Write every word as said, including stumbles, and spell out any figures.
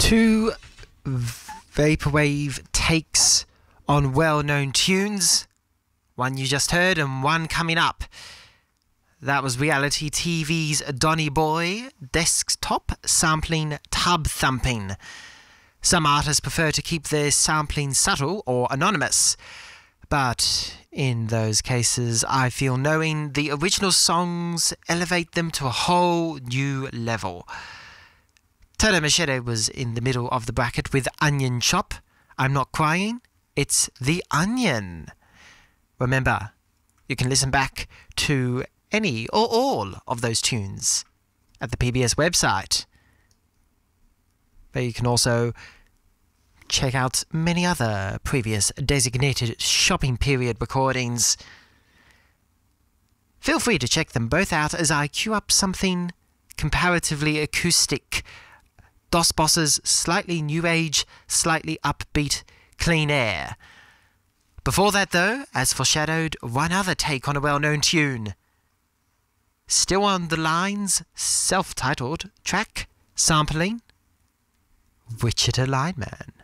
Two vaporwave takes on well-known tunes. One you just heard and one coming up. That was Reality T V's Donny Boy, desktop sampling tub thumping. Some artists prefer to keep their sampling subtle or anonymous, but in those cases I feel knowing the original songs elevate them to a whole new level. Toto Machete was in the middle of the bracket with Onion Chop. I'm not crying, it's The Onion. Remember, you can listen back to any or all of those tunes at the P B S website. But you can also check out many other previous designated shopping period recordings. Feel free to check them both out as I cue up something comparatively acoustic. Dos Boss's slightly new age, slightly upbeat Clean Air. Before that though, as foreshadowed, one other take on a well-known tune. Still on the Lines, self-titled track, sampling Wichita Lineman.